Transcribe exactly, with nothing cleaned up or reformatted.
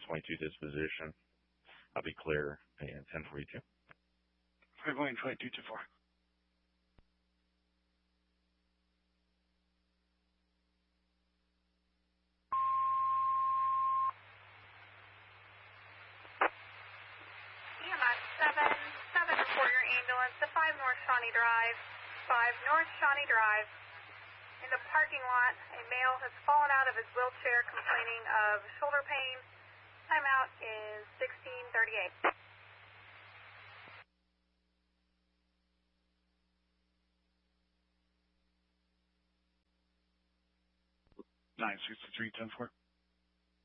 twenty-two disposition. I'll be clear in ten forty-two. five one twenty-two to four. seven seven for your ambulance to five North Shawnee Drive. five North Shawnee Drive. In the parking lot, a male has fallen out of his wheelchair complaining of shoulder pain. Timeout is sixteen thirty-eight. nine sixty-three, ten four.